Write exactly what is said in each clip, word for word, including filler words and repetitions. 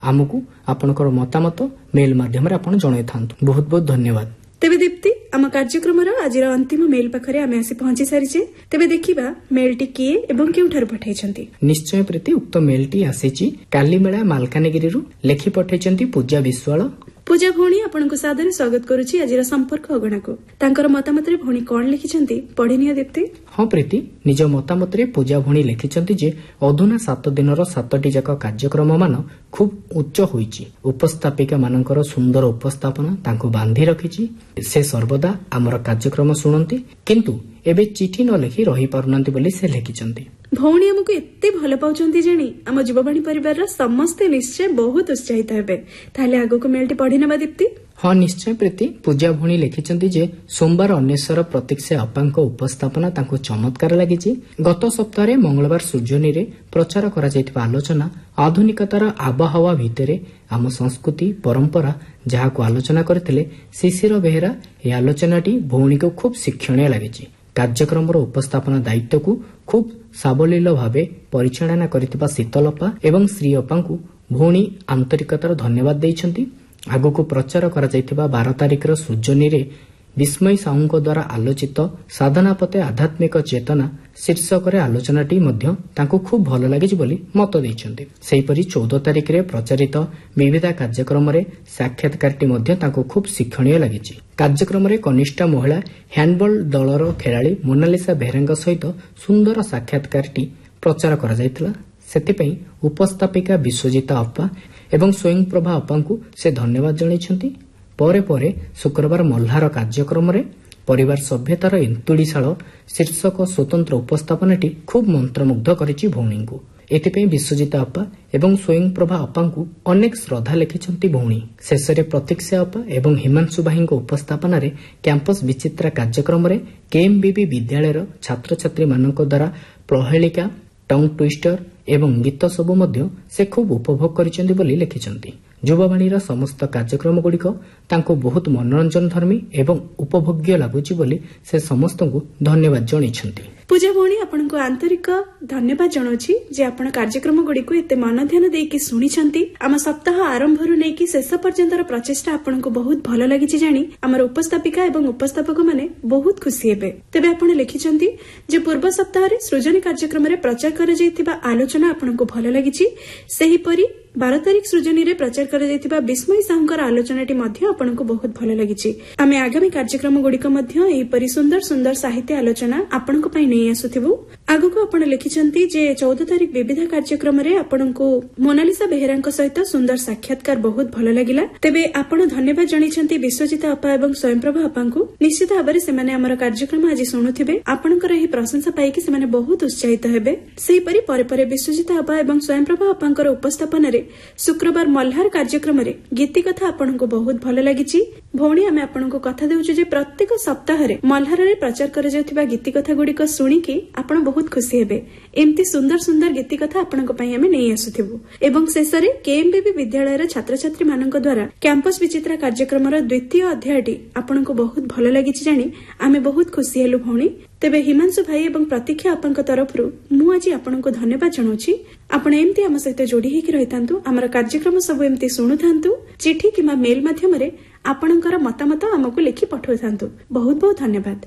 आमको आपनकर मतामत मेल माध्यम आपण जणाई थांतु। बहुत बहुत धन्यवाद। तेबे दीप्ति आम कार्यक्रम आज अंतिम मेल पाखरे आमे आसी पहुंची सारिचे। तेबे देखिबा मेलटी किए एवं केउठार पठाइछंती। निश्चय प्रीति उक्त मेलटी आसीची कालीमेळा मालकानगिरी लेखि पठाइछंती पूजा विश्वाल। पूजा भौणी आपनको सादर स्वागत करूची आज संपर्क अगणा को। तांकर मतामत रे भौणी कोन लिखिछंती पढिनिया दीप्ति। हाँ प्रीति निज मतामत रे पूजा भौणी लिखिछंती जे अधुना सात दिनर सातटी जाक कार्यक्रम मान खूब उच्च होईची। उपस्थापिका मानकर सुंदर उपस्थापना तांको बांधी रखिची। से सर्वदा आमर कार्यक्रम सुनंती किंतु एबे चिठी न लिखि रही पारुनांती बोली से लिखिछंती। भौणी हमको एते भल पाउछंती जेनी आम युववाणी परिवार रा समस्त निश्चय बहुत उत्साहित हेबे। ताले आगो को मेलटी पढिनबा दीप्ति। हाँ निश्चय प्रीति पूजा भौणी लिखिछंती जे सोमवार अन्वेषर प्रतीक्षा अपांको उपस्थापना तांको चमत्कार लागिची। गत सप्ताह मंगलवार सूर्यनी रे प्रचार करा जायतिबा आलोचना आधुनिकतार आबहावा भितरे आम संस्कृति परंपरा जहाको आलोचना करथिले शिशिर बेहेरा ए आलोचनाटी भौणी को खूब शिक्षणीय लागिची। कार्यक्रम उपस्थापना दायित्व को खूब साबलील भावे परिचालना करथिबा शीतलपा एवं श्री अपांको भौणी आंतरिकतार धन्यवाद दैछंती। आगको प्रचार करा जायतिबा बारह तारिख सूर्यनी रे विस्मय साहू द्वारा आलोचित साधनापते आध्यात्मिक चेतना शीर्षक आलोचनाटी मध्य तांको खूब भल लागिछि बोली मत दैछंती। सेहिपरि चौदह तारिख रे प्रचारित विविध कार्यक्रम रे साक्षात्कारटी मध्य तांको खूब शिक्षणीय लागिछि। कार्यक्रम रे कनिष्ठ महिला हैंडबॉल दलर खेलाड़ी मोनालिसा बेहेरांग सहित सुंदर साक्षात्कारटी प्रचार करा जायतिला। सेतिपई उपस्थापिका विश्वजिता अप्पा एवं स्वयं प्रभा अप्पांकु से धन्यवाद जणाइछंती। परे परे शुक्रवार मल्हार कार्यक्रम रे परिवार सभ्यतार एंतुड़ीशाल शीर्षक स्वतंत्र उपस्थापनाटी खूब मंत्रमुग्ध करिछि भौणींकु। एथिपई विश्वजिता अप्पा एवं स्वयं प्रभा अप्पांकु अनेक श्रद्धा लिखिछंती भौणी। शेषरे प्रतीक्षा अप्पा एवं हिमांशु भाईंको उपस्थापना रे कैंपस विचित्रा कार्यक्रम रे केएमबीबी विद्यालयर छात्र छात्री मानक द्वारा प्रहेलिका टंग ट्विस्टर एवं गीत सबु मध्य से खूब उपभोग करिसेंती बोली लिखिसेंती। युववाणीर समस्त कार्यक्रम गुड़िक तांको बहुत मनोरंजन धर्मी एवं उपभोग्य लागुची बोली से समस्तଙ୍କୁ धन्यवाद जणाइछंती। पूजा भौणी आपनको आंतरिक धन्यवाद जणाउछि जे आपण कार्यक्रम गुड़िक एते मन ध्यान देकी सुनिछंती। आम सप्ताह आरंभरु नेकी शेष पर्यंतर प्रचेष्टा आपनको बहुत भल लागिछि जानी हमर उपस्थापिका एवं उपस्थापक माने बहुत खुशी हेबे। तेबे आपण लिखिछंती जे पूर्व सप्ताह रे सृजनी कार्यक्रम रे प्रचार करा जायतिबा आलोचना आपनको भल लागिछि। सेही परी बारह तारिख सृजनी रे प्रचार करा जायतिबा विस्मय साहूंकर आलोचनाटी मध्य आपनको बहुत भल लागिछि। आमे आगामी कार्यक्रम गुड़िक मध्य एही परी सुंदर सुंदर साहित्य आलोचना आपनको पई नै आसुथिबो। आगको आपण लिखिछंती जे चौदह तारिख विविध कार्यक्रम रे आपनको मोनालिसा बेहेरांक सहित सुंदर साक्षात्कार बहुत भल लागिला। तेबे आपण धन्यवाद जणाइछंती विश्वजिता अप्पा एवं स्वयंप्रभा अप्पांकु। निश्चित भाबरे सेमाने हमर कार्यक्रम आज सुनुथिबे। आपणकर एही प्रशंसा पाई कि सेमाने बहुत उत्साहित हेबे। सेही परी परे परे विश्वजिता अप्पा एवं स्वयंप्रभा अप्पांकर उपस्थापना रे शुक्रवार मल्हार कार्यक्रम रे गीति कथा आपनको बहुत भल लागिछि। भौणी आमे आपनको कथा देउछु जे प्रत्येक सप्ताह रे मल्हार रे प्रचार करा जायतिबा गीति कथा गुड़िक सुनिकी आपण बहुत खुशी हेबे। एमती सुंदर सुंदर गीति कथा आपनको पई आमे नै आसुथिबो। एवं शेषरे केएमबीबी विद्यालयर छात्र छात्री मानक द्वारा कैंपस विचित्रा कार्यक्रम रो द्वितीय अध्यायटी आपनको बहुत भल लागिछि जानी आमे बहुत खुशी हेलु भौणी। तेबे हिमांशु भाई एवं प्रतीक्षा अप्पांक तरफरु मु आज आपनको धन्यवाद जणाउछि। आपण एमती आम सहित जोड़ी हेकि रहितांतु। हमर कार्यक्रम सब एमती सुनुथांतु। चिठी किमा मेल माध्यम रे आपणकर मतामत हमकु लिखि पठाउथांतु। बहुत बहुत धन्यवाद।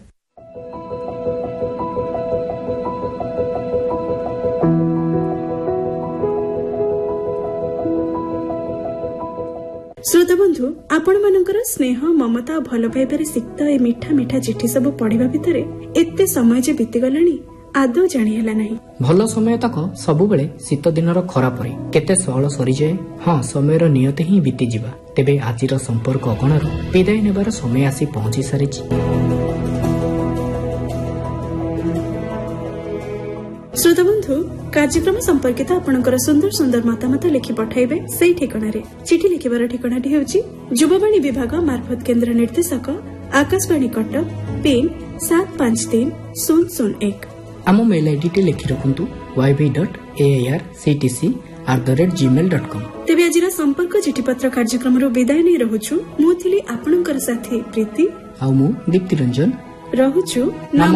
श्रोता बंधु आपण मानकर स्नेह ममता भल पाइबारे सिक्त ए मिठा मिठा चिठी सब पढ़िबा भितरे एते समय जे बीती गलानी आदौ जानी हला नाही। भल समय तक सबु बेले शीत दिनर खरा परे केते सहल सरी जाए। हां समयर नियति ही बीती जिबा। तेबे आजिर संपर्क अगणर विदाय नेबार समय आसी पहुंची सारिछि। श्रोता बंधु कार्यक्रम संपर्कित आपणकर सुंदर सुंदर मतामत लिखि पठाइबे। सेही ठिकाणारे चिठी लिखिबार ठिकाणाटी हेउछि युववाणी विभाग मार्फत केंद्र निर्देशक आकाशवाणी कटक पिन सात पांच तीन शून्य शून्य एक। आम मेल आईडी लिखि रखंतु Y B dot A R C T C at the rate Gmail dot com. तेबे आजिरा संपर्क चिठीपत्र कार्यक्रम रो विदाय नै रहुछु। मु थिली आपणकर साथी प्रीति आ मु दीप्ति रंजन रहुछु।